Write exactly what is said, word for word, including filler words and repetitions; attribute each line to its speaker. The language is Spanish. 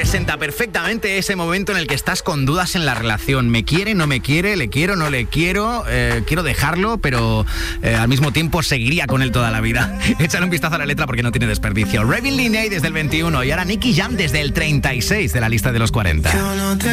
Speaker 1: representa perfectamente ese momento en el que estás con dudas en la relación. ¿Me quiere, no me quiere? ¿Le quiero, no le quiero? Eh, quiero dejarlo, pero eh, al mismo tiempo seguiría con él toda la vida. Échale un vistazo a la letra porque no tiene desperdicio. Ravin Linney desde el veintiuno y ahora Nicky Jam desde el treinta y seis de la lista de los cuarenta.